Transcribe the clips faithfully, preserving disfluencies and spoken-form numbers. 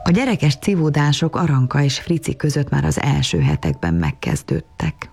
A gyerekes civódások Aranka és Frici között már az első hetekben megkezdődtek.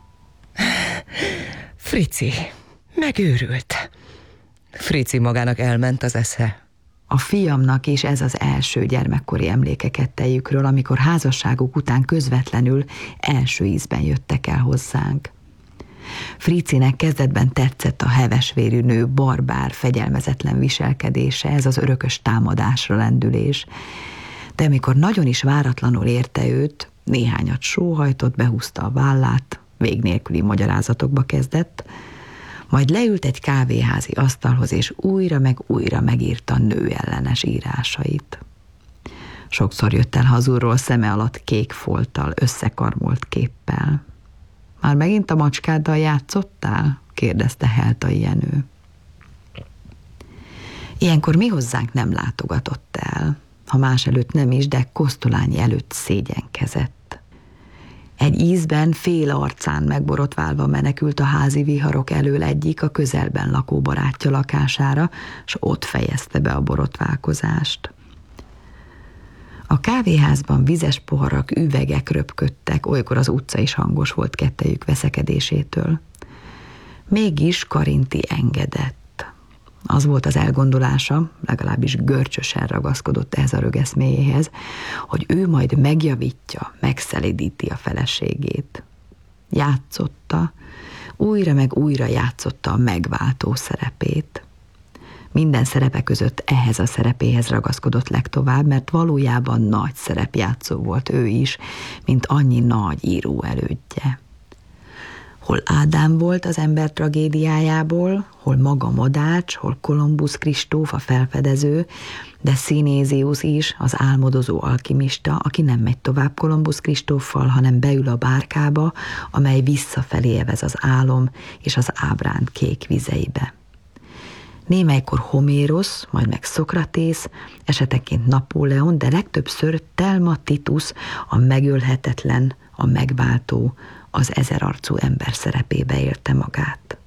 Frici, megőrült. Frici magának elment az esze. A fiamnak is ez az első gyermekkori emléke kettejükről, amikor házasságuk után közvetlenül első ízben jöttek el hozzánk. Fricinek kezdetben tetszett a hevesvérű nő barbár, fegyelmezetlen viselkedése, ez az örökös támadásra lendülés. De amikor nagyon is váratlanul érte őt, néhányat sóhajtott, behúzta a vállát, vég nélküli magyarázatokba kezdett, majd leült egy kávéházi asztalhoz, és újra meg újra megírta nő ellenes írásait. Sokszor jött el hazulról szeme alatt kék folttal, összekarmolt képpel. Már megint a macskáddal játszottál? Kérdezte Heltai Jenő. Ilyenkor mi hozzánk nem látogatott el, ha más előtt nem is, de Kosztolányi előtt szégyenkezett. Egy ízben fél arcán megborotválva menekült a házi viharok elől egyik a közelben lakó barátja lakására, s ott fejezte be a borotválkozást. A kávéházban vizes poharak, üvegek röpködtek, olykor az utca is hangos volt kettejük veszekedésétől. Mégis Karinti engedett. Az volt az elgondolása, legalábbis görcsösen ragaszkodott ehhez a rögeszméjéhez, hogy ő majd megjavítja, megszelidíti a feleségét. Játszotta, újra meg újra játszotta a megváltó szerepét. Minden szerepe között ehhez a szerepéhez ragaszkodott legtovább, mert valójában nagy szerepjátszó volt ő is, mint annyi nagy író elődje. Hol Ádám volt az ember tragédiájából, hol maga Madács, hol Kolumbusz Kristóf a felfedező, de Szinéziusz is az álmodozó alkimista, aki nem megy tovább Kolumbusz Kristóffal, hanem beül a bárkába, amely visszafelé evez az álom és az ábránd kék vizeibe. Némelykor Homérosz, majd meg Szokratész, esetenként Napóleon, de legtöbbször Telma Titus, a megölhetetlen, a megváltó, az ezerarcú ember szerepébe élte magát.